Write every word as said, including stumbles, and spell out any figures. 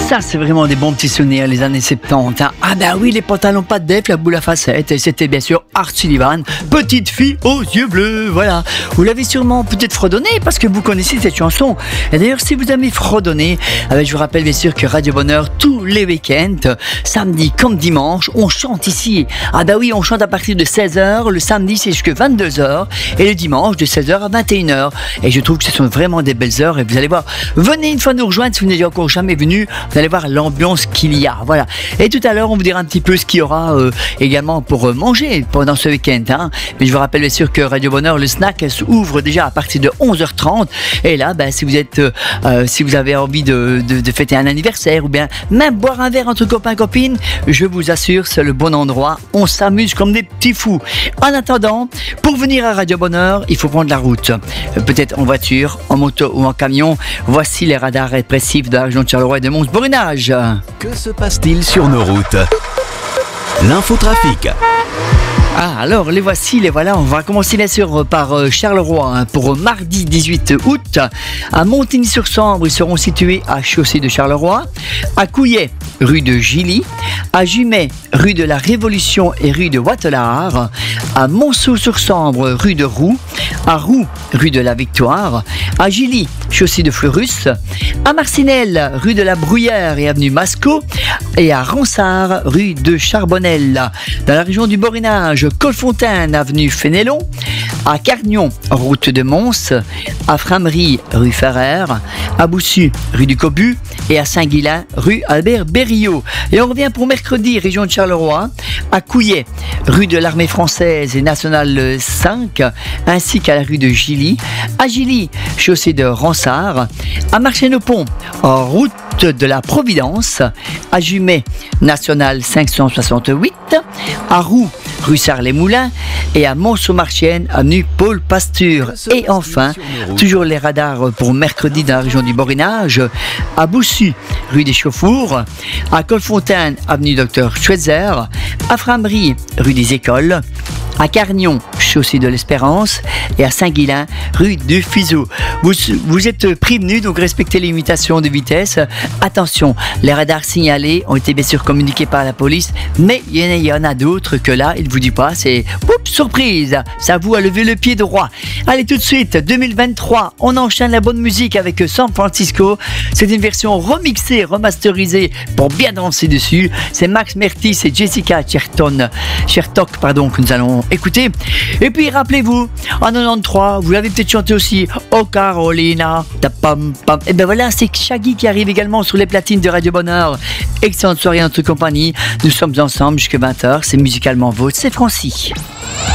Ça, c'est vraiment des bons petits souvenirs, les années soixante-dix. Hein. Ah ben oui, les pantalons pas de def, la boule à facettes, et c'était bien sûr Art Sullivan, petite fille aux yeux bleus, voilà. Vous l'avez sûrement peut-être fredonné, parce que vous connaissez cette chanson. Et d'ailleurs, si vous aimez fredonner, eh ben, je vous rappelle bien sûr que Radio Bonheur, tous les week-ends, samedi comme dimanche, on chante ici. Ah ben oui, on chante à partir de seize heures, le samedi c'est jusqu'à vingt-deux heures, et le dimanche de seize heures à vingt et une heures. Et je trouve que ce sont vraiment des belles heures, et vous allez voir, venez une fois nous rejoindre si vous n'êtes encore jamais venu, vous allez voir l'ambiance qu'il y a, voilà. Et tout à l'heure, on vous dira un petit peu ce qu'il y aura euh, également pour euh, manger pendant ce week-end. Hein. Mais je vous rappelle bien sûr que Radio Bonheur, le snack ouvre déjà à partir de onze heures trente. Et là, ben, si vous êtes, euh, si vous avez envie de, de, de fêter un anniversaire ou bien même boire un verre entre copains copines, je vous assure, c'est le bon endroit. On s'amuse comme des petits fous. En attendant, pour venir à Radio Bonheur, il faut prendre la route. Euh, peut-être en voiture, en moto ou en camion. Voici les radars répressifs de la région de Charleroi et de Mons-Borinage. Que se passe-t-il sur nos routes ? L'infotrafic. Ah, alors les voici, les voilà. On va commencer bien sûr par euh, Charleroi hein, pour mardi dix-huit août. À Montigny-sur-Sambre, ils seront situés à Chaussée de Charleroi. À Couillet, rue de Gilly. À Jumet, rue de la Révolution et rue de Wattelard. À Monceau-sur-Sambre, rue de Roux. À Roux, rue de la Victoire. À Gilly, chaussée de Fleurus. À Marcinelle, rue de la Bruyère et avenue Mascot. Et à Ronsard, rue de Charbonnel. Dans la région du Borinage, Colfontaine, avenue Fénélon. À Cargnon, route de Mons. À Framery, rue Ferrer. À Boussu, rue du Cobu. Et à Saint-Guilain, rue Albert Berriot. Et on revient pour mercredi, région de Charleroi. À Couillet, rue de l'Armée française et nationale cinq, ainsi qu'à la rue de Gilly. À Gilly, chaussée de Ronsard. À Marchesne-au-Pont, en route de la Providence. À Jumet, nationale cinq cent soixante-huit. À Roux, rue Sarles-les-Moulins. Et à Mons-sur-Marchienne, avenue Paul Pasture. Et enfin, toujours les radars pour mercredi dans la région du Borinage. À Boussu, rue des Chauffours. À Colfontaine, avenue Docteur Schweitzer. À Framery, rue des Écoles. À Cargnon, chaussée de l'Espérance, et à Saint-Guilain, rue du Fizeau. Vous, vous êtes prévenus, donc respectez les limitations de vitesse. Attention, les radars signalés ont été bien sûr communiqués par la police, mais il y en a, il y en a d'autres que là, il ne vous dit pas, c'est oups, surprise, ça vous a levé le pied droit. Allez, tout de suite, deux mille vingt-trois, on enchaîne la bonne musique avec San Francisco. C'est une version remixée, remasterisée pour bien danser dessus. C'est Max Mertis et Jessica Cherton, Chertok, pardon, que nous allons écoutez. Et puis rappelez-vous, en quatre-vingt-treize, vous l'avez peut-être chanté aussi, Oh Carolina, ta pam pam. Et ben voilà, c'est Shaggy qui arrive également sur les platines de Radio Bonheur. Excellente soirée en notre compagnie. Nous sommes ensemble jusqu'à vingt heures. C'est musicalement vôtre, c'est Francis.